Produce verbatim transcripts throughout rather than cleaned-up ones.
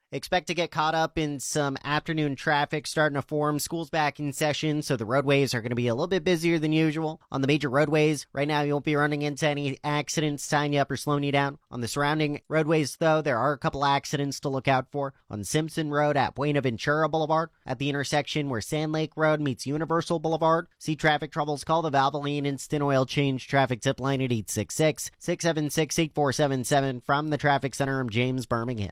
Expect to get caught up in some afternoon traffic starting to form. School's back in session, so the roadways are going to be a little bit busier than usual. On the major roadways, right now you won't be running into any accidents tying you up or slowing you down. On the surrounding roadways, though, there are a couple accidents to look out for. On Simpson Road at Buenaventura Boulevard, at the intersection where Sand Lake Road meets Universal Boulevard. See traffic troubles, call the Valvoline Instant Oil Change traffic tip line at eight six six, six seven six, eight four seven seven. From the Traffic Center, I'm James Birmingham.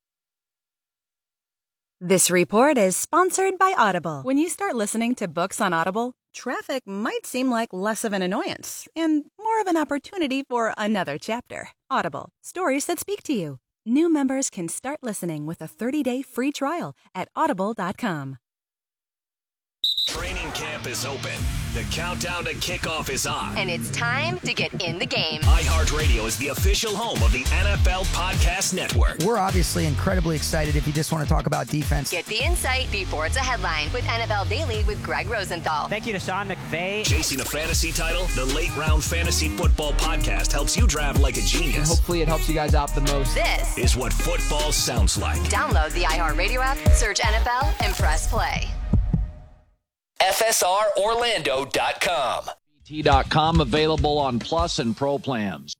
This report is sponsored by Audible. When you start listening to books on Audible, traffic might seem like less of an annoyance and more of an opportunity for another chapter. Audible, stories that speak to you. New members can start listening with a thirty-day free trial at audible dot com. Training camp is open. The countdown to kickoff is on. And it's time to get in the game. iHeartRadio is the official home of the N F L Podcast Network. We're obviously incredibly excited if you just want to talk about defense. Get the insight before it's a headline with N F L Daily with Greg Rosenthal. Thank you to Sean McVay. Chasing a fantasy title, the Late Round Fantasy Football Podcast helps you draft like a genius. And hopefully it helps you guys out the most. This is what football sounds like. Download the iHeartRadio app, search N F L, and press play. F S R Orlando dot com. T dot com, available on Plus and Pro plans.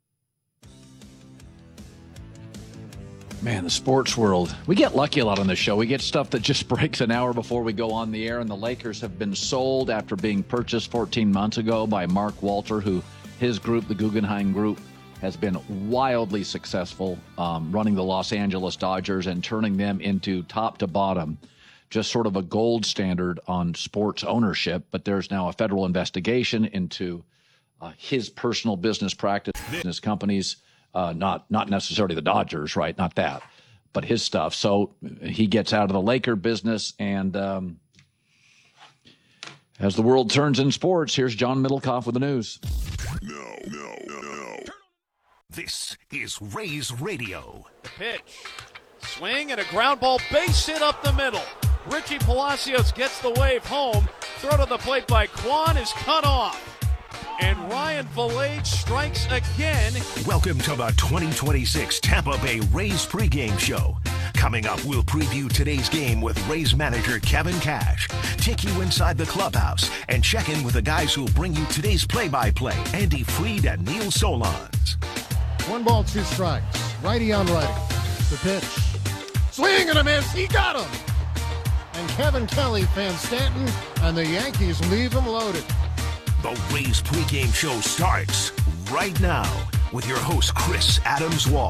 Man, the sports world. We get lucky a lot on this show. We get stuff that just breaks an hour before we go on the air, and the Lakers have been sold after being purchased fourteen months ago by Mark Walter, who his group, the Guggenheim Group, has been wildly successful um, running the Los Angeles Dodgers and turning them into top to bottom just sort of a gold standard on sports ownership. But there's now a federal investigation into uh, his personal business practice, business companies, uh, not not necessarily the Dodgers, right? Not that, but his stuff. So he gets out of the Laker business. And um, as the world turns in sports, here's John Middlecoff with the news. No, no, no, no. This is Rays Radio. The pitch. Swing and a ground ball, base hit up the middle. Richie Palacios gets the wave home. Throw to the plate by Kwan is cut off. And Ryan Valade strikes again. Welcome to the twenty twenty-six Tampa Bay Rays pregame show. Coming up, we'll preview today's game with Rays manager Kevin Cash, take you inside the clubhouse, and check in with the guys who'll bring you today's play-by-play, Andy Freed and Neil Solondz. One ball, two strikes. Righty on righty. The pitch. Swing and a miss. He got him. And Kevin Kelly fans Stanton, and the Yankees leave him loaded. The Rays pregame show starts right now with your host, Chris Adams-Wall.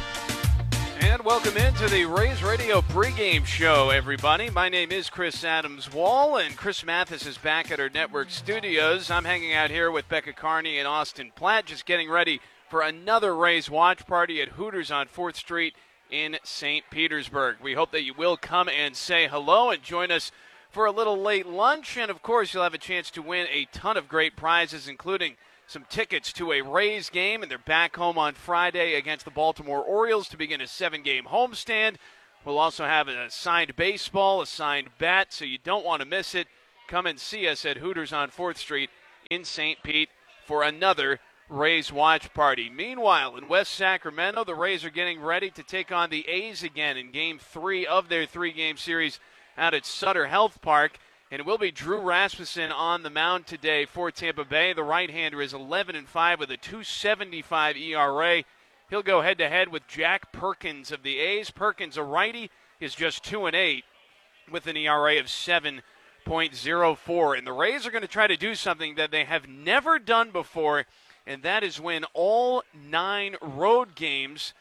And welcome into the Rays Radio pregame show, everybody. My name is Chris Adams-Wall, and Chris Mathis is back at our network studios. I'm hanging out here with Becca Carney and Austin Platt, just getting ready for another Rays watch party at Hooters on fourth Street in Saint Petersburg. We hope that you will come and say hello and join us for a little late lunch. And, of course, you'll have a chance to win a ton of great prizes, including some tickets to a Rays game. And they're back home on Friday against the Baltimore Orioles to begin a seven-game homestand. We'll also have a signed baseball, a signed bat, so you don't want to miss it. Come and see us at Hooters on fourth Street in Saint Pete for another Rays watch party. Meanwhile, in West Sacramento, the Rays are getting ready to take on the A's again in Game three of their three-game series out at Sutter Health Park. And it will be Drew Rasmussen on the mound today for Tampa Bay. The right-hander is eleven and five with a two seventy-five E R A. He'll go head-to-head with Jack Perkins of the A's. Perkins, a righty, is just two and eight with an E R A of seven point oh four. And the Rays are going to try to do something that they have never done before, and that is win all nine road games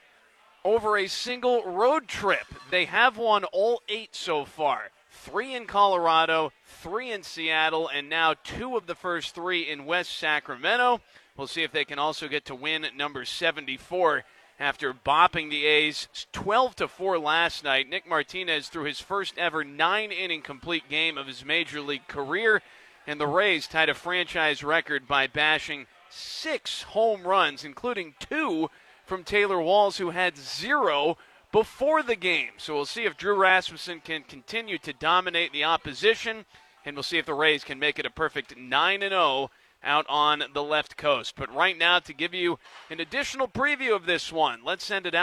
over a single road trip. They have won all eight so far. Three in Colorado, three in Seattle, and now two of the first three in West Sacramento. We'll see if they can also get to win number seventy-four after bopping the A's twelve to four last night. Nick Martinez threw his first ever nine-inning complete game of his major league career, and the Rays tied a franchise record by bashing six home runs, including two from Taylor Walls, who had zero before the game. So we'll see if Drew Rasmussen can continue to dominate the opposition, and we'll see if the Rays can make it a perfect nine and oh out on the left coast. But right now, to give you an additional preview of this one, let's send it out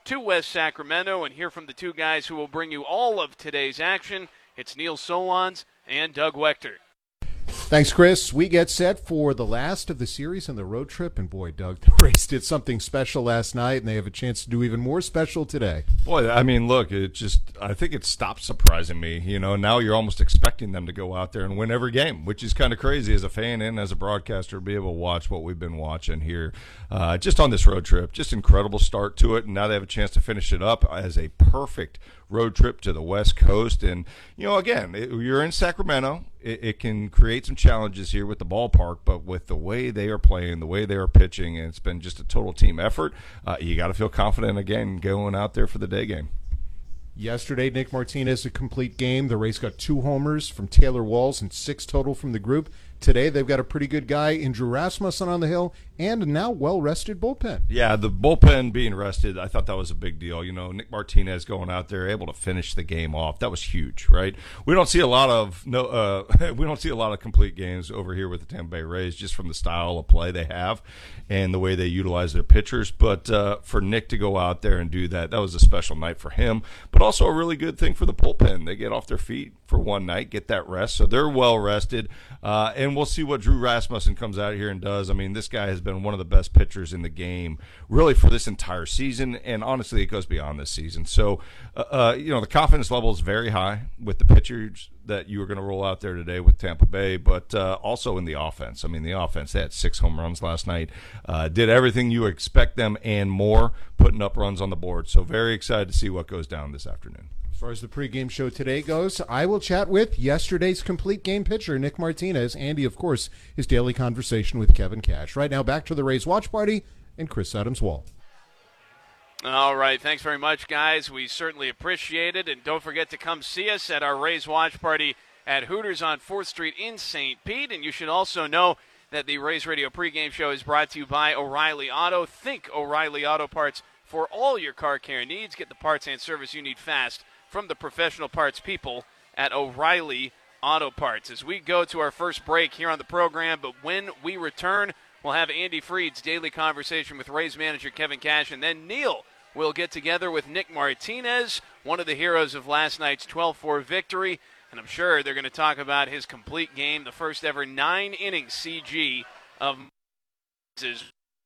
to West Sacramento and hear from the two guys who will bring you all of today's action. It's Neil Solondz and Doug Wechter. Thanks, Chris. We get set for the last of the series and the road trip. And boy, Doug, the Rays did something special last night, and they have a chance to do even more special today. Boy, I mean, look, it just, I think it stopped surprising me. You know, now you're almost expecting them to go out there and win every game, which is kind of crazy as a fan and as a broadcaster to be able to watch what we've been watching here. Uh, just on this road trip, just incredible start to it. And now they have a chance to finish it up as a perfect road trip to the West Coast. And, you know, again, it, you're in Sacramento. It, it can create some challenges here with the ballpark, but with the way they are playing, the way they are pitching, and it's been just a total team effort, uh, you got to feel confident again going out there for the day game. Yesterday, Nick Martinez, a complete game. The Rays got two homers from Taylor Walls and six total from the group. Today, they've got a pretty good guy in Drew Rasmussen on the hill and a now well-rested bullpen. Yeah, the bullpen being rested, I thought that was a big deal. You know, Nick Martinez going out there, able to finish the game off. That was huge, right? We don't see a lot of no, uh, we don't see a lot of complete games over here with the Tampa Bay Rays, just from the style of play they have and the way they utilize their pitchers. But uh, for Nick to go out there and do that, that was a special night for him. But also a really good thing for the bullpen. They get off their feet for one night, get that rest, so they're well rested. Uh, and we'll see what Drew Rasmussen comes out here and does. I mean, this guy has been one of the best pitchers in the game, really, for this entire season, and honestly, it goes beyond this season. So, uh, uh, you know, the confidence level is very high with the pitchers that you were going to roll out there today with Tampa Bay, but uh, also in the offense. I mean, the offense, they had six home runs last night, uh, did everything you expect them and more, putting up runs on the board. So very excited to see what goes down this afternoon. As far as the pregame show today goes, I will chat with yesterday's complete game pitcher, Nick Martinez. Andy, of course, his daily conversation with Kevin Cash. Right now, back to the Rays Watch Party and Chris Adams-Wall. All right, thanks very much, guys. We certainly appreciate it. And don't forget to come see us at our Rays Watch Party at Hooters on fourth Street in Saint Pete. And you should also know that the Rays Radio pregame show is brought to you by O'Reilly Auto. Think O'Reilly Auto Parts for all your car care needs. Get the parts and service you need fast from the professional parts people at O'Reilly Auto Parts. As we go to our first break here on the program, but when we return, we'll have Andy Freed's daily conversation with Rays manager Kevin Cash, and then Neil will get together with Nick Martinez, one of the heroes of last night's twelve four victory, and I'm sure they're going to talk about his complete game, the first ever nine-inning C G of his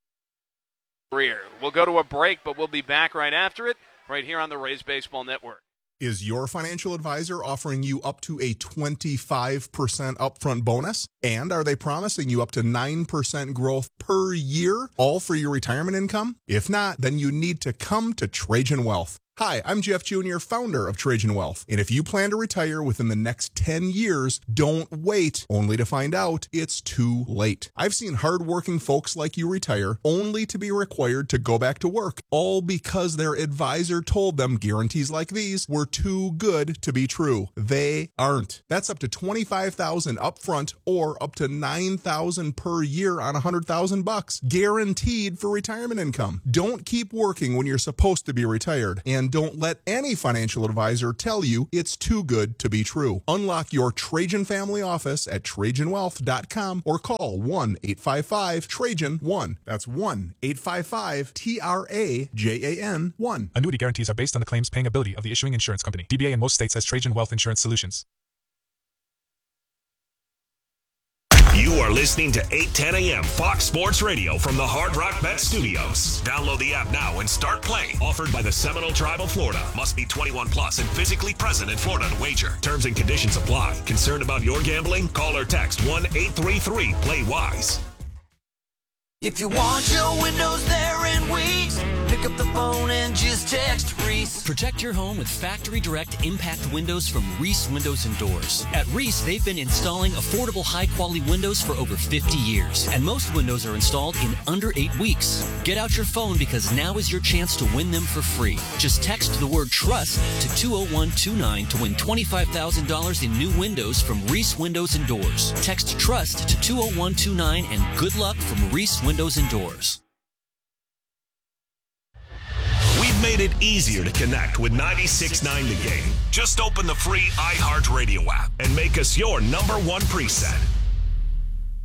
career. We'll go to a break, but we'll be back right after it, right here on the Rays Baseball Network. Is your financial advisor offering you up to a twenty-five percent upfront bonus? And are they promising you up to nine percent growth per year, all for your retirement income? If not, then you need to come to Trajan Wealth. Hi, I'm Jeff Junior, founder of Trajan Wealth. And if you plan to retire within the next ten years, don't wait only to find out it's too late. I've seen hardworking folks like you retire only to be required to go back to work, all because their advisor told them guarantees like these were too good to be true. They aren't. That's up to twenty-five thousand dollars upfront or up to nine thousand dollars per year on one hundred thousand bucks, guaranteed for retirement income. Don't keep working when you're supposed to be retired, and don't let any financial advisor tell you it's too good to be true. Unlock your Trajan family office at Trajan Wealth dot com or call one eight five five Trajan one. That's one eight five five T R A J A N one. Annuity guarantees are based on the claims paying ability of the issuing insurance company. D B A in most states has Trajan Wealth Insurance Solutions. You are listening to eight ten a.m. Fox Sports Radio from the Hard Rock Bet Studios. Download the app now and start playing. Offered by the Seminole Tribe of Florida. Must be twenty-one plus and physically present in Florida to wager. Terms and conditions apply. Concerned about your gambling? Call or text one eight three three play wise. If you want your windows there in weeks, pick up the phone and just text Reese. Protect your home with Factory Direct Impact Windows from Reese Windows and Doors. At Reese, they've been installing affordable, high-quality windows for over fifty years, and most windows are installed in under eight weeks. Get out your phone because now is your chance to win them for free. Just text the word TRUST to two oh one two nine to win twenty-five thousand dollars in new windows from Reese Windows and Doors. Text TRUST to two oh one two nine and good luck from Reese Windows and Doors. We've made it easier to connect with ninety-six point nine The Game. Just open the free iHeartRadio app and make us your number one preset.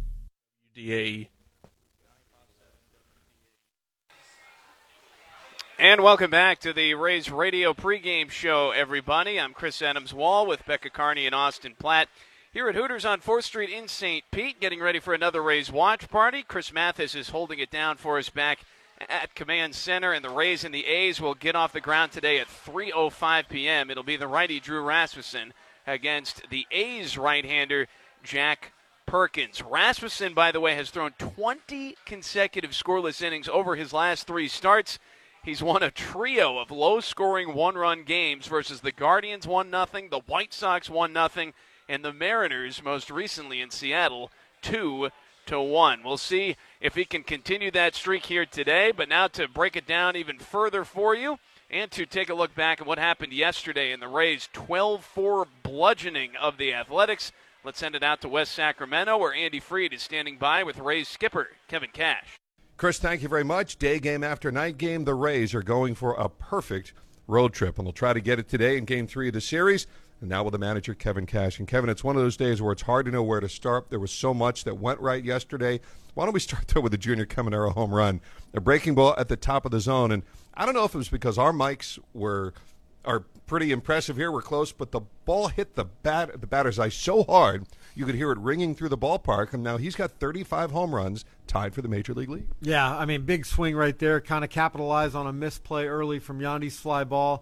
D A And welcome back to the Rays Radio pregame show, everybody. I'm Chris Adams-Wall with Becca Carney and Austin Platt here at Hooters on fourth Street in Saint Pete, getting ready for another Rays watch party. Chris Mathis is holding it down for us back at Command Center, and the Rays and the A's will get off the ground today at three oh five p.m. It'll be the righty Drew Rasmussen against the A's right-hander Jack Perkins. Rasmussen, by the way, has thrown twenty consecutive scoreless innings over his last three starts. He's won a trio of low-scoring one-run games versus the Guardians one nothing, the White Sox one nothing, and the Mariners, most recently in Seattle, two to one. We'll see if he can continue that streak here today. But now to break it down even further for you and to take a look back at what happened yesterday in the Rays' twelve four bludgeoning of the Athletics, let's send it out to West Sacramento, where Andy Freed is standing by with Rays skipper Kevin Cash. Chris, thank you very much. Day game after night game, the Rays are going for a perfect road trip, and they'll try to get it today in game three of the series. And now with the manager, Kevin Cash. And, Kevin, it's one of those days where it's hard to know where to start. There was so much that went right yesterday. Why don't we start, though, with the Junior Caminero home run? A breaking ball at the top of the zone. And I don't know if it was because our mics were are pretty impressive here. We're close, but the ball hit the bat the batter's eye so hard you could hear it ringing through the ballpark. And now he's got thirty-five home runs, tied for the Major League lead. Yeah, I mean, big swing right there. Kind of capitalized on a misplay early from Yandy's fly ball.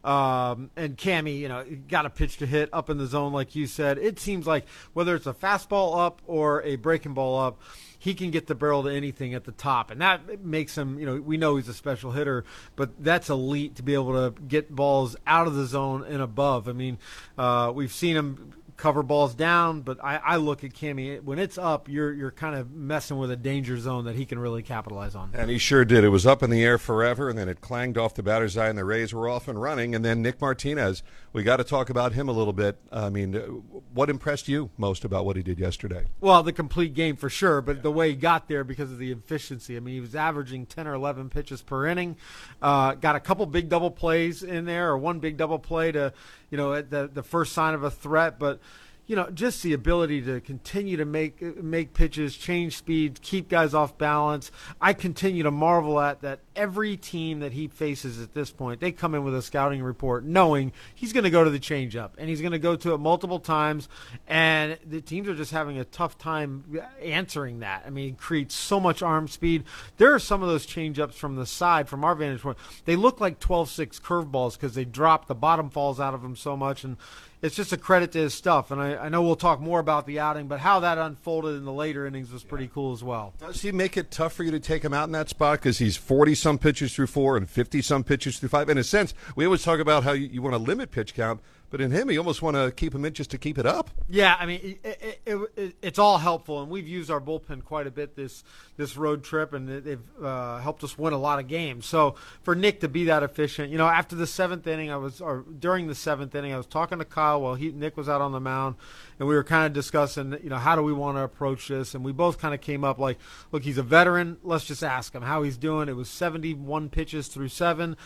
Um, and Cammy, you know, got a pitch to hit up in the zone, like you said. It seems like whether it's a fastball up or a breaking ball up, he can get the barrel to anything at the top. And that makes him, you know, we know he's a special hitter, but that's elite to be able to get balls out of the zone and above. I mean, uh, we've seen him cover balls down, but I, I look at Cammy, when it's up, you're you're kind of messing with a danger zone that he can really capitalize on. And he sure did. It was up in the air forever, and then it clanged off the batter's eye, and the Rays were off and running. And then Nick Martinez, we got to talk about him a little bit. I mean, what impressed you most about what he did yesterday? Well, the complete game for sure, but yeah. the way he got there because of the efficiency. I mean, he was averaging ten or eleven pitches per inning, uh, got a couple big double plays in there, or one big double play to, you know, at the, the first sign of a threat, but you know, just the ability to continue to make make pitches, change speed, keep guys off balance. I continue to marvel at that every team that he faces at this point, they come in with a scouting report knowing he's going to go to the changeup, and he's going to go to it multiple times, and the teams are just having a tough time answering that. I mean, it creates so much arm speed. There are some of those changeups from the side, from our vantage point. They look like twelve six curveballs because they drop, the bottom falls out of them so much, and it's just a credit to his stuff. And I, I know we'll talk more about the outing, but how that unfolded in the later innings was pretty cool as well. Does he make it tough for you to take him out in that spot because he's forty-some pitches through four and fifty-some pitches through five? In a sense, we always talk about how you, you want to limit pitch count, but in him, you almost want to keep him in just to keep it up. Yeah, I mean, it, it, it, it, it's all helpful, and we've used our bullpen quite a bit this this road trip, and they've uh, helped us win a lot of games. So for Nick to be that efficient, you know, after the seventh inning, I was, or during the seventh inning, I was talking to Kyle while he, Nick was out on the mound, and we were kind of discussing, you know, how do we want to approach this, and we both kind of came up like, look, he's a veteran, let's just ask him how he's doing. It was seventy-one pitches through seven.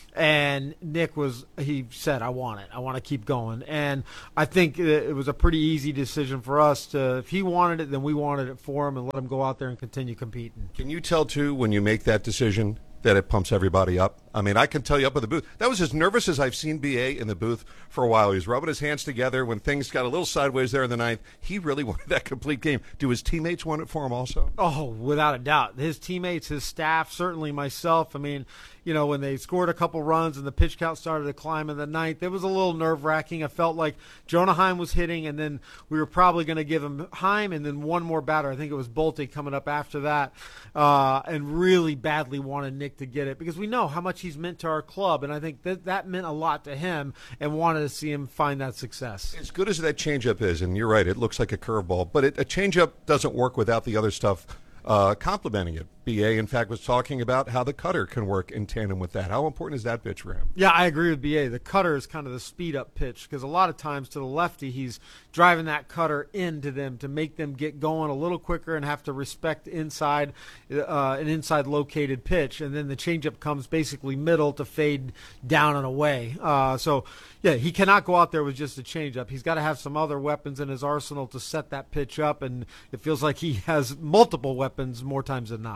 And Nick was, he said, I want it. I want to keep going. And I think it was a pretty easy decision for us to, if he wanted it, then we wanted it for him and let him go out there and continue competing. Can you tell, too, when you make that decision that it pumps everybody up? I mean, I can tell you up in the booth, that was as nervous as I've seen B A in the booth for a while. He was rubbing his hands together when things got a little sideways there in the ninth. He really wanted that complete game. Do his teammates want it for him also? Oh, without a doubt. His teammates, his staff, certainly myself. I mean, you know, when they scored a couple runs and the pitch count started to climb in the ninth, it was a little nerve-wracking. I felt like Jonah Heim was hitting, and then we were probably going to give him Heim and then one more batter. I think it was Bolte coming up after that, uh, and really badly wanted Nick to get it because we know how much he's meant to our club, and I think that that meant a lot to him and wanted to see him find that success. As good as that changeup is, and you're right, it looks like a curveball, but it, a changeup doesn't work without the other stuff uh, complementing it. B A, in fact, was talking about how the cutter can work in tandem with that. How important is that pitch for him? Yeah, I agree with B A. The cutter is kind of the speed-up pitch because a lot of times to the lefty, he's driving that cutter into them to make them get going a little quicker and have to respect inside uh, an inside-located pitch. And then the changeup comes basically middle to fade down and away. Uh, so, yeah, he cannot go out there with just a changeup. He's got to have some other weapons in his arsenal to set that pitch up, and it feels like he has multiple weapons more times than not.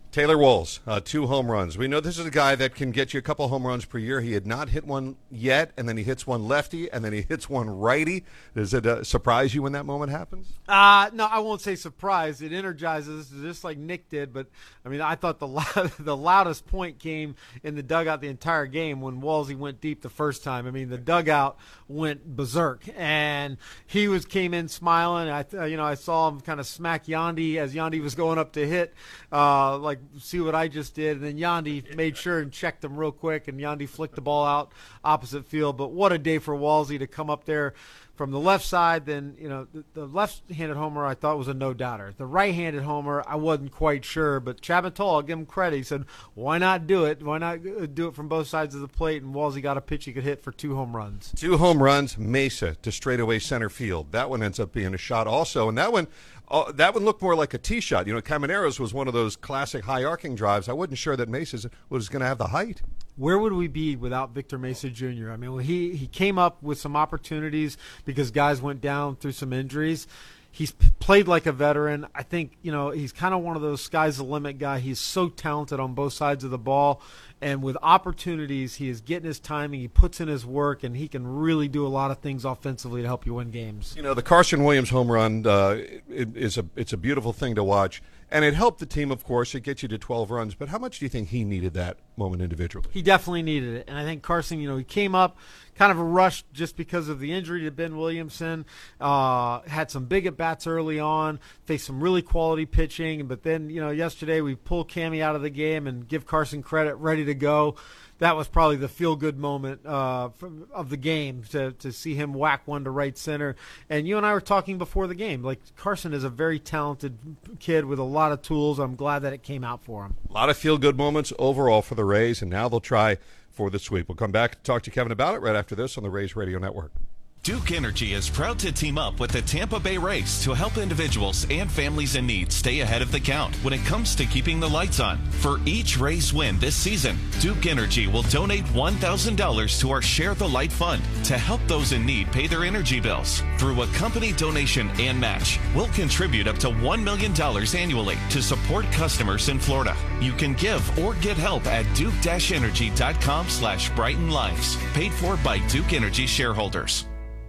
Taylor Walls, uh, two home runs. We know this is a guy that can get you a couple home runs per year. He had not hit one yet, and then he hits one lefty, and then he hits one righty. Does it uh, surprise you when that moment happens? Uh, no, I won't say surprise. It energizes, just like Nick did. But, I mean, I thought the loud, the loudest point came in the dugout the entire game when Walsey went deep the first time. I mean, the dugout went berserk, and he was came in smiling. I, uh, you know, I saw him kind of smack Yandy as Yandy was going up to hit, uh, like, see what I just did. And then Yandy made sure and checked him real quick, and Yandy flicked the ball out opposite field. But what a day for Walsey to come up there from the left side. Then, you know, the, the left-handed homer I thought was a no-doubter. The right-handed homer, I wasn't quite sure. But Chabatol, I'll give him credit. He said, why not do it? Why not do it from both sides of the plate? And Walsey got a pitch he could hit for two home runs. Two home runs, Mesa to straightaway center field. That one ends up being a shot also. And that one, uh, that one looked more like a tee shot. You know, Camaneros was one of those classic high arcing drives. I wasn't sure that Mesa was going to have the height. Where would we be without Victor Mesa Junior? I mean, well, he, he came up with some opportunities because guys went down through some injuries. He's played like a veteran. I think, you know, he's kind of one of those sky's the limit guy. He's so talented on both sides of the ball. And with opportunities, he is getting his timing. He puts in his work, and he can really do a lot of things offensively to help you win games. You know, the Carson Williams home run uh, it, is a it's a beautiful thing to watch. And it helped the team, of course. It gets you to twelve runs. But how much do you think he needed that moment individually? He definitely needed it. And I think Carson, you know, he came up kind of a rush just because of the injury to Ben Williamson. Uh, had some big at-bats early on, faced some really quality pitching. But then, you know, yesterday we pull Cammy out of the game and give Carson credit, ready to go. That was probably the feel-good moment uh, of the game, to, to see him whack one to right center. And you and I were talking before the game. Like, Carson is a very talented kid with a lot of tools. I'm glad that it came out for him. A lot of feel-good moments overall for the Rays, and now they'll try for the sweep. We'll come back to talk to Kevin about it right after this on the Rays Radio Network. Duke Energy is proud to team up with the Tampa Bay Rays to help individuals and families in need stay ahead of the count when it comes to keeping the lights on. For each Rays win this season, Duke Energy will donate one thousand dollars to our Share the Light Fund to help those in need pay their energy bills. Through a company donation and match, we'll contribute up to one million dollars annually to support customers in Florida. You can give or get help at duke energy dot com slash brighten lives. Paid for by Duke Energy shareholders.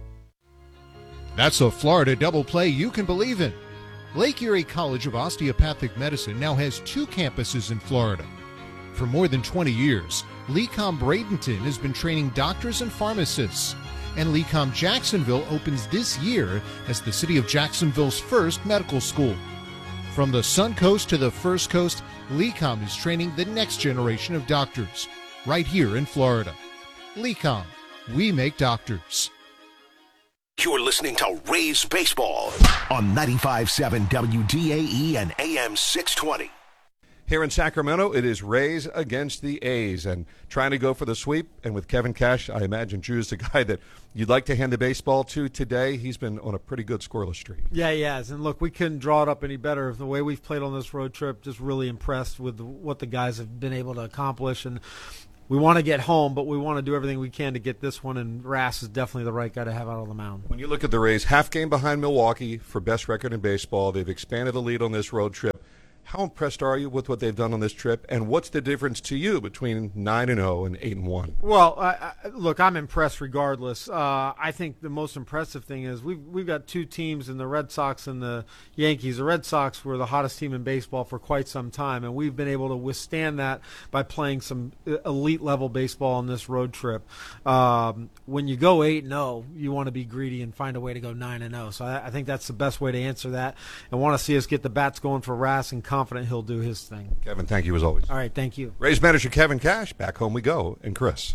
That's a Florida double play you can believe in. Lake Erie College of Osteopathic Medicine now has two campuses in Florida. For more than twenty years, LeComm Bradenton has been training doctors and pharmacists, and LeComm Jacksonville opens this year as the city of Jacksonville's first medical school. From the Sun Coast to the First Coast, LeComm is training the next generation of doctors, right here in Florida. LeComm, we make doctors. You're listening to Rays Baseball on ninety-five point seven W D A E and A M six twenty. Here in Sacramento, it is Rays against the A's and trying to go for the sweep. And with Kevin Cash, I imagine Drew's the guy that you'd like to hand the baseball to today. He's been on a pretty good scoreless streak. Yeah, he has. And look, we couldn't draw it up any better. The way we've played on this road trip, just really impressed with what the guys have been able to accomplish. And we want to get home, but we want to do everything we can to get this one, and Rass is definitely the right guy to have out on the mound. When you look at the Rays, half game behind Milwaukee for best record in baseball. They've expanded the lead on this road trip. How impressed are you with what they've done on this trip, and what's the difference to you between nine and oh and eight and one? Well, I, I, look, I'm impressed regardless. Uh, I think the most impressive thing is we've we've got two teams in the Red Sox and the Yankees. The Red Sox were the hottest team in baseball for quite some time, and we've been able to withstand that by playing some elite level baseball on this road trip. Um, when you go eight and oh, you want to be greedy and find a way to go nine and oh. So I, I think that's the best way to answer that, and want to see us get the bats going for Rass and confident he'll do his thing. Kevin, thank you as always. All right, thank you. Rays manager Kevin Cash, back home we go, and Chris.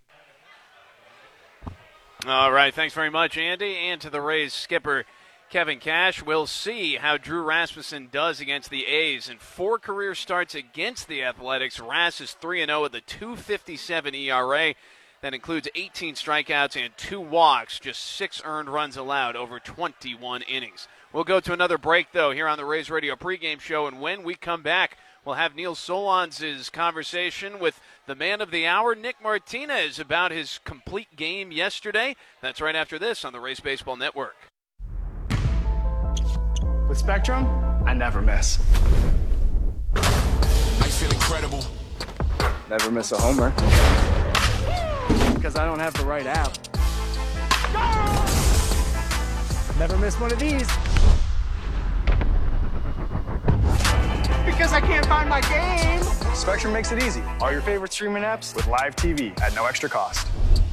All right, thanks very much, Andy. And to the Rays skipper, Kevin Cash. We'll see how Drew Rasmussen does against the A's. In four career starts against the Athletics, Rass is three and oh with a two fifty-seven E R A. That includes eighteen strikeouts and two walks, just six earned runs allowed over twenty-one innings. We'll go to another break, though, here on the Rays Radio pregame show, and when we come back, we'll have Neil Solondz' conversation with the man of the hour, Nick Martinez, about his complete game yesterday. That's right after this on the Rays Baseball Network. With Spectrum, I never miss. feel incredible. Never miss a homer. Because I don't have the right app. Never miss one of these. Because I can't find my game. Spectrum makes it easy. All your favorite streaming apps with live T V at no extra cost.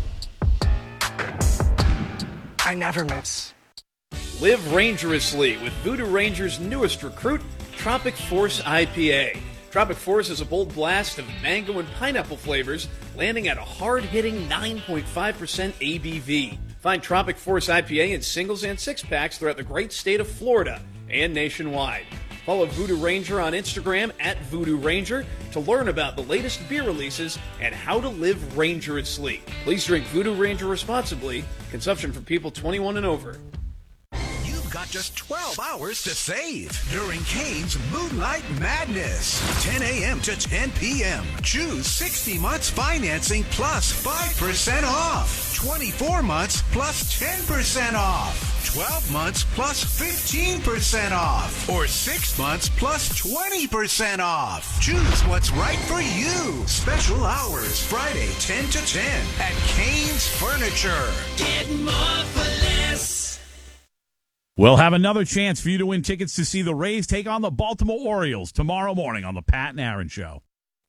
I never miss. Live rangerously with Voodoo Ranger's newest recruit, Tropic Force I P A. Tropic Force is a bold blast of mango and pineapple flavors, landing at a hard-hitting nine point five percent A B V. Find Tropic Force I P A in singles and six-packs throughout the great state of Florida and nationwide. Follow Voodoo Ranger on Instagram at Voodoo Ranger to learn about the latest beer releases and how to live rangerously. Please drink Voodoo Ranger responsibly. Consumption for people twenty-one and over. You've got just twelve hours to save during Cane's Moonlight Madness. ten a.m. to ten p.m. Choose sixty months financing plus five percent off. twenty-four months plus ten percent off. twelve months plus fifteen percent off. Or six months plus twenty percent off. Choose what's right for you. Special hours Friday ten to ten at Cane's Furniture. Get more for less. We'll have another chance for you to win tickets to see the Rays take on the Baltimore Orioles tomorrow morning on the Pat and Aaron Show.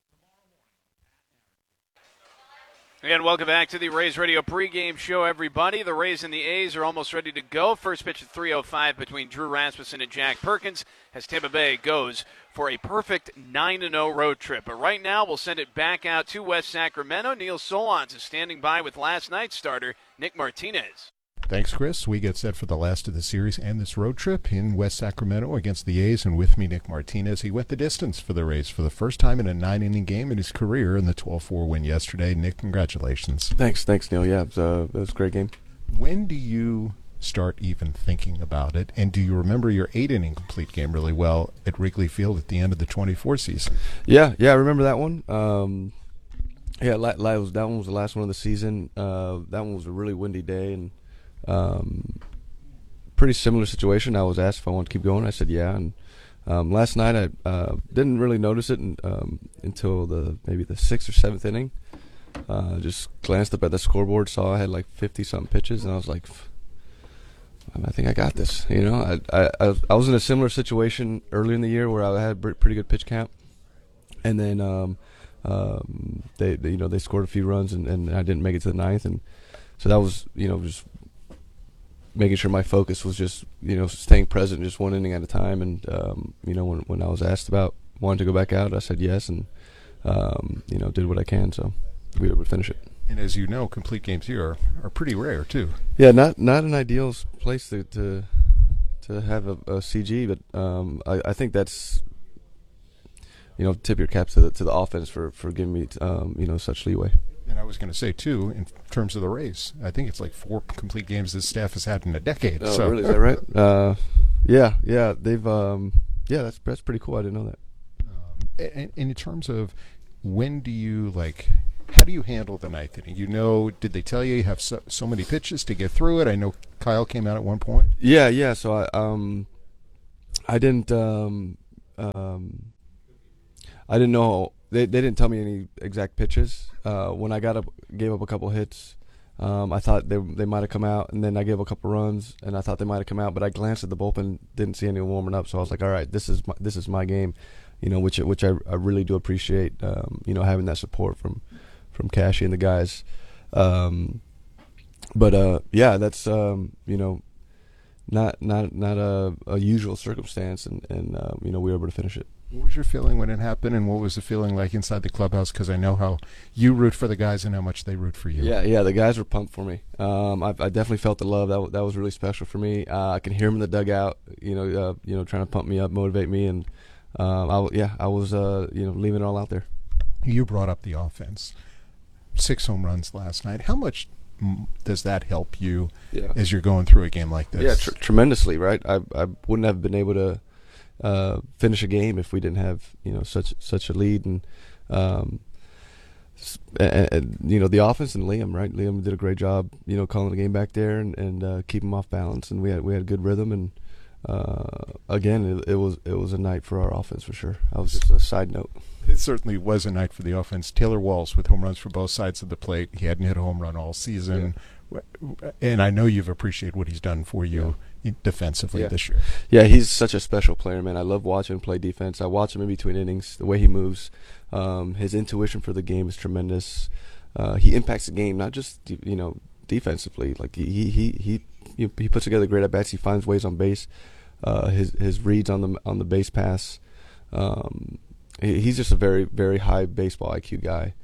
And welcome back to the Rays Radio pregame show, everybody. The Rays and the A's are almost ready to go. First pitch at three oh five between Drew Rasmussen and Jack Perkins as Tampa Bay goes for a perfect nine and oh road trip. But right now, we'll send it back out to West Sacramento. Neil Solondz is standing by with last night's starter, Nick Martinez. Thanks, Chris. We get set for the last of the series and this road trip in West Sacramento against the A's, and with me, Nick Martinez. He went the distance for the Rays for the first time in a nine-inning game in his career in the twelve four win yesterday. Nick, congratulations. Thanks, thanks, Neil. Yeah, it was, uh, it was a great game. When do you start even thinking about it, and do you remember your eight-inning complete game really well at Wrigley Field at the end of the twenty-four season? Yeah, yeah, I remember that one. Um, yeah, that was, that one was the last one of the season. Uh, that one was a really windy day, and Um, pretty similar situation. I was asked if I wanted to keep going. I said yeah. And um, last night I uh, didn't really notice it in, um, until the maybe the sixth or seventh inning. Uh, just glanced up at the scoreboard, saw I had like fifty something pitches, and I was like, I think I got this. You know, I I I was in a similar situation earlier in the year where I had a pretty good pitch count, and then um, um, they, they you know they scored a few runs, and, and I didn't make it to the ninth, and so that was you know just making sure my focus was just, you know, staying present, just one inning at a time. And, um, you know, when when I was asked about wanting to go back out, I said yes, and, um, you know, did what I can. So we were able to finish it. And as you know, complete games here are, are pretty rare, too. Yeah, not not an ideal place to to, to have a, a C G, but um, I, I think that's, you know, tip your caps to the, to the offense for, for giving me, um, you know, such leeway. And I was going to say, too, in terms of the Rays, I think it's like four complete games this staff has had in a decade. Oh, so. Really? Is that right? Uh, yeah, yeah. They've, um, yeah, that's that's pretty cool. I didn't know that. Um, and, and in terms of when do you, like, how do you handle the ninth inning? You know, did they tell you you have so, so many pitches to get through it? I know Kyle came out at one point. Yeah, yeah. So I, um, I didn't, um, um, I didn't know. They they didn't tell me any exact pitches. Uh, when I got up, gave up a couple hits, um, I thought they they might have come out, and then I gave a couple runs, and I thought they might have come out. But I glanced at the bullpen, didn't see anyone warming up, so I was like, all right, this is my, this is my game, you know, which which I, I really do appreciate, um, you know, having that support from from Cashy and the guys. Um, but uh, yeah, that's um, you know, not not not a, a usual circumstance, and and uh, you know, we were able to finish it. What was your feeling when it happened, and what was the feeling like inside the clubhouse? Because I know how you root for the guys and how much they root for you. Yeah, yeah, the guys were pumped for me. Um, I, I definitely felt the love. That w- that was really special for me. Uh, I can hear them in the dugout, you know, uh, you know, trying to pump me up, motivate me, and um, I w- yeah, I was, uh, you know, leaving it all out there. You brought up the offense, six home runs last night. How much m- does that help you yeah. as you're going through a game like this? Yeah, tr- tremendously, right? I I wouldn't have been able to Uh, finish a game if we didn't have you know such such a lead, and, um, and, and you know the offense and Liam, right? Liam did a great job, you know, calling the game back there and and uh, keeping them off balance, and we had we had good rhythm, and uh, again, it, it was it was a night for our offense for sure. That was just a side note. It certainly was a night for the offense. Taylor Walls with home runs for both sides of the plate. He hadn't hit a home run all season. Yeah. And I know you've appreciated what he's done for you yeah. defensively yeah. this year. Yeah, he's such a special player, man. I love watching him play defense. I watch him in between innings, the way he moves. Um, his intuition for the game is tremendous. Uh, he impacts the game, not just, you know, defensively. Like he he he he, he puts together great at bats. He finds ways on base. Uh, his his reads on the on the base pass. Um, he, he's just a very very high baseball I Q guy.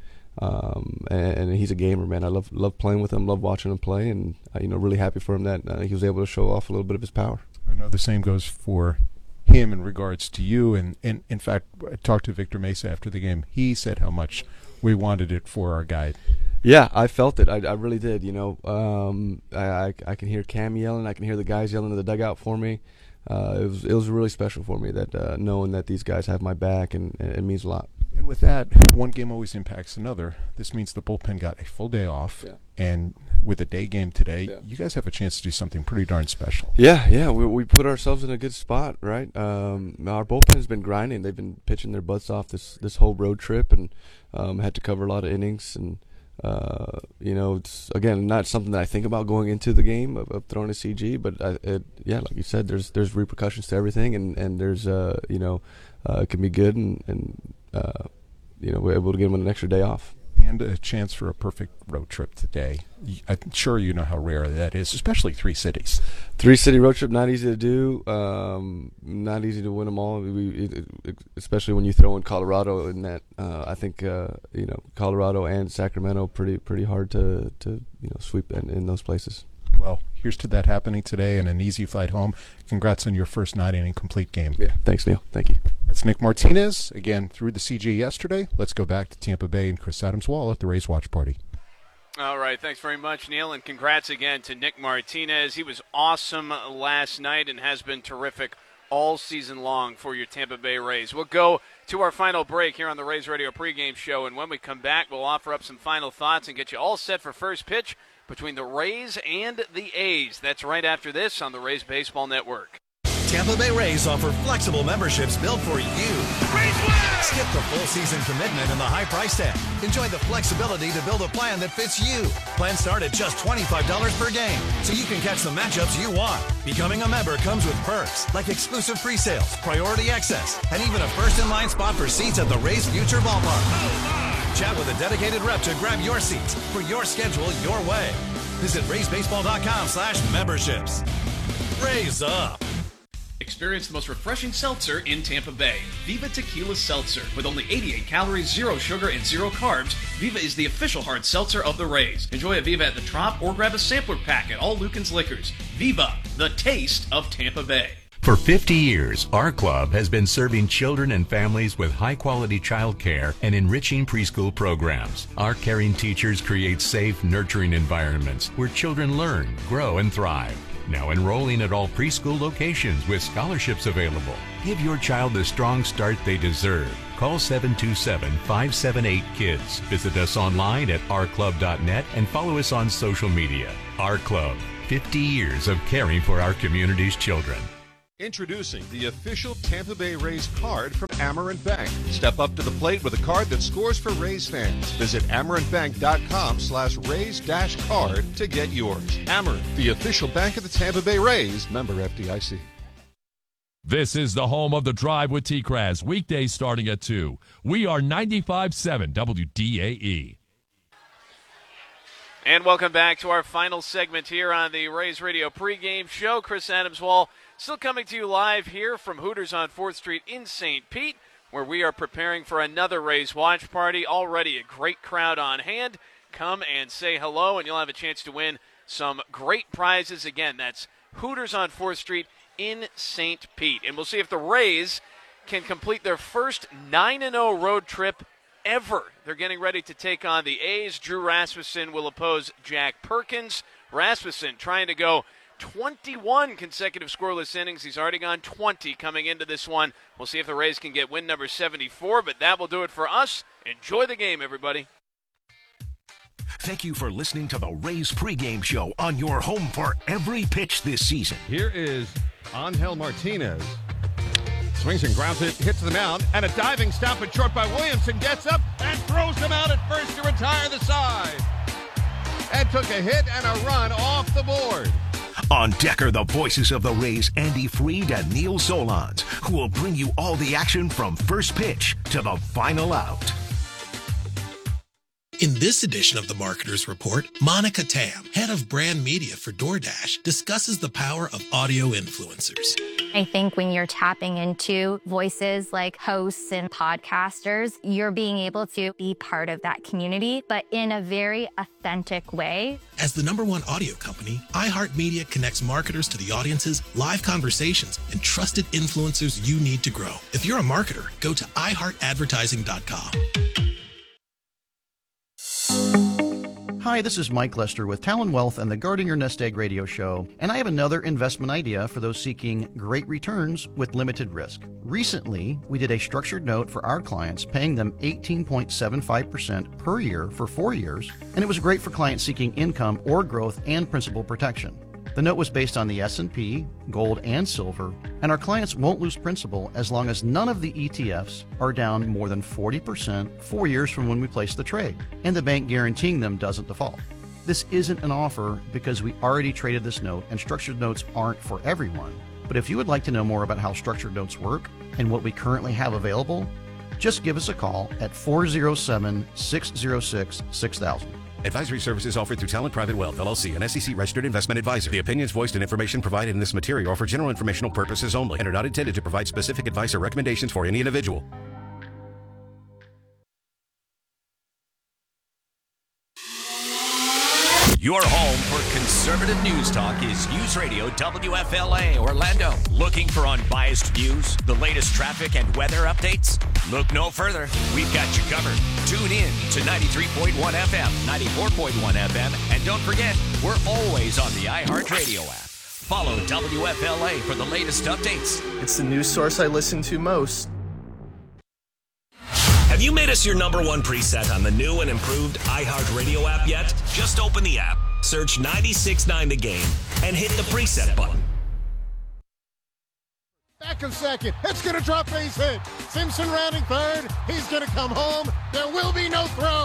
Um, and, and he's a gamer, man. I love love playing with him, love watching him play, and uh, you know, really happy for him that uh, he was able to show off a little bit of his power. I know the same goes for him in regards to you, and, and in fact, I talked to Victor Mesa after the game. He said how much we wanted it for our guy. Yeah, I felt it. I, I really did. You know, um, I, I I can hear Cam yelling. I can hear the guys yelling in the dugout for me. Uh, it was it was really special for me that uh, knowing that these guys have my back, and, and it means a lot. And with that, one game always impacts another. This means the bullpen got a full day off, yeah. and with a day game today, yeah. you guys have a chance to do something pretty darn special. Yeah, yeah, we we put ourselves in a good spot, right? Um, our bullpen's been grinding. They've been pitching their butts off this this whole road trip, and um, had to cover a lot of innings. And uh, you know, it's again not something that I think about going into the game of, of throwing a C G, but I, it, yeah, like you said, there's there's repercussions to everything, and and there's uh, you know, uh, it can be good, and and uh, you know, we're able to give them an extra day off. And a chance for a perfect road trip today. I'm sure you know how rare that is, especially three cities. Three city road trip, not easy to do. Um, not easy to win them all. We, it, it, especially when you throw in Colorado in that. Uh, I think uh, you know, Colorado and Sacramento pretty pretty hard to to you know sweep in, in those places. Well, here's to that happening today and an easy flight home. Congrats on your first nine inning complete game. Yeah, thanks, Neil. Thank you. That's Nick Martinez, again, through the C G yesterday. Let's go back to Tampa Bay and Chris Adams-Wall at the Rays watch party. All right, thanks very much, Neil, and congrats again to Nick Martinez. He was awesome last night and has been terrific all season long for your Tampa Bay Rays. We'll go to our final break here on the Rays Radio pregame show, and when we come back, we'll offer up some final thoughts and get you all set for first pitch between the Rays and the A's. That's right after this on the Rays Baseball Network. Tampa Bay Rays offer flexible memberships built for you. Skip the full season commitment and the high price tag. Enjoy the flexibility to build a plan that fits you. Plans start at just twenty-five dollars per game, so you can catch the matchups you want. Becoming a member comes with perks like exclusive pre-sales, priority access, and even a first-in-line spot for seats at the Rays Future Ballpark. Chat with a dedicated rep to grab your seats for your schedule your way. Visit rays baseball dot com slash memberships. Raise up. Experience the most refreshing seltzer in Tampa Bay, Viva Tequila Seltzer. With only eighty-eight calories, zero sugar, and zero carbs, Viva is the official hard seltzer of the Rays. Enjoy a Viva at the Trop or grab a sampler pack at all Lucan's Liquors. Viva, the taste of Tampa Bay. For fifty years, our club has been serving children and families with high-quality child care and enriching preschool programs. Our caring teachers create safe, nurturing environments where children learn, grow, and thrive. Now enrolling at all preschool locations with scholarships available. Give your child the strong start they deserve. Call seven two seven, five seven eight, KIDS. Visit us online at our club dot net and follow us on social media. Our Club, fifty years of caring for our community's children. Introducing the official Tampa Bay Rays card from Amerant Bank. Step up to the plate with a card that scores for Rays fans. Visit amerant bank dot com slash rays dash card to get yours. Amerant, the official bank of the Tampa Bay Rays. Member F D I C. This is the home of The Drive with T-Kraz, weekdays starting at two. We are ninety-five point seven W D A E. And welcome back to our final segment here on the Rays Radio pregame show. Chris Adams-Wall still coming to you live here from Hooters on fourth Street in Saint Pete, where we are preparing for another Rays watch party. Already a great crowd on hand. Come and say hello, and you'll have a chance to win some great prizes. Again, that's Hooters on fourth Street in Saint Pete. And we'll see if the Rays can complete their first nine and oh road trip ever. They're getting ready to take on the A's. Drew Rasmussen will oppose Jack Perkins. Rasmussen trying to go twenty-one consecutive scoreless innings. He's already gone twenty coming into this one. We'll see if the Rays can get win number seventy-four, but that will do it for us. Enjoy the game, everybody. Thank you for listening to the Rays pregame show on your home for every pitch this season. Here is Angel Martinez swings and grounds it, hits the mound, and a diving stop at short by Williamson. Gets up and throws him out at first to retire the side. And took a hit and a run off the board. On deck are the voices of the Rays, Andy Freed and Neil Solondz, who will bring you all the action from first pitch to the final out. In this edition of the Marketer's Report, Monica Tam, head of brand media for DoorDash, discusses the power of audio influencers. I think when you're tapping into voices like hosts and podcasters, you're being able to be part of that community, but in a very authentic way. As the number one audio company, iHeartMedia connects marketers to the audiences, live conversations, and trusted influencers you need to grow. If you're a marketer, go to i heart advertising dot com. Hi, this is Mike Lester with Talon Wealth and the Guarding Your Nest Egg radio show, and I have another investment idea for those seeking great returns with limited risk. Recently, we did a structured note for our clients, paying them eighteen point seven five percent per year for four years, and it was great for clients seeking income or growth and principal protection. The note was based on the S and P, gold, and silver, and our clients won't lose principal as long as none of the E T Fs are down more than forty percent four years from when we placed the trade, and the bank guaranteeing them doesn't default. This isn't an offer because we already traded this note, and structured notes aren't for everyone. But if you would like to know more about how structured notes work and what we currently have available, just give us a call at four oh seven, six oh six, six thousand. Advisory services offered through Talent Private Wealth, L L C, an S E C-registered investment advisor. The opinions voiced and information provided in this material are for general informational purposes only and are not intended to provide specific advice or recommendations for any individual. Your home for conservative news talk is News Radio W F L A Orlando. Looking for unbiased views, the latest traffic and weather updates? Look no further. We've got you covered. Tune in to ninety-three point one F M, ninety-four point one F M, and don't forget, we're always on the iHeartRadio app. Follow W F L A for the latest updates. It's the news source I listen to most. Have you made us your number one preset on the new and improved iHeartRadio app yet? Just open the app, search ninety-six point nine The Game, and hit the preset button. Back of second. It's going to drop base hit. Simpson rounding third. He's going to come home. There will be no throw.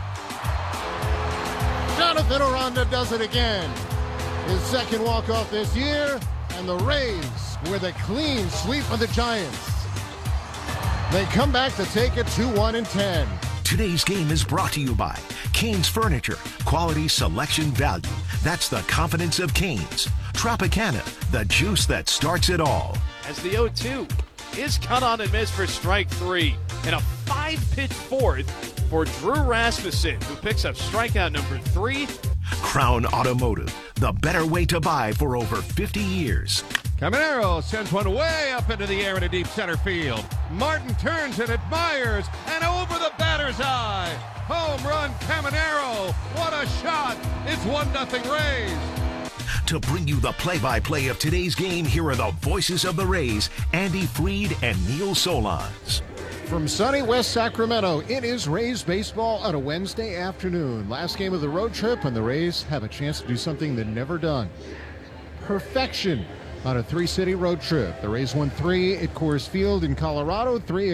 Jonathan Aranda does it again. His second walk-off this year, and the Rays with a clean sweep of the Giants. They come back to take it two one and ten. Today's game is brought to you by Canes Furniture. Quality, selection, value. That's the confidence of Canes. Tropicana, the juice that starts it all. As the oh two is cut on and missed for strike three. And a five-pitch fourth for Drew Rasmussen, who picks up strikeout number three. Crown Automotive, the better way to buy for over fifty years. Caminero sends one way up into the air in a deep center field. Martin turns and admires, and over the batter's eye. Home run, Caminero. What a shot. It's one nothing Rays. To bring you the play-by-play of today's game, here are the voices of the Rays, Andy Freed and Neil Solondz. From sunny West Sacramento, it is Rays baseball on a Wednesday afternoon. Last game of the road trip, and the Rays have a chance to do something they've never done. Perfection on a three-city road trip. The Rays won three at Coors Field in Colorado, three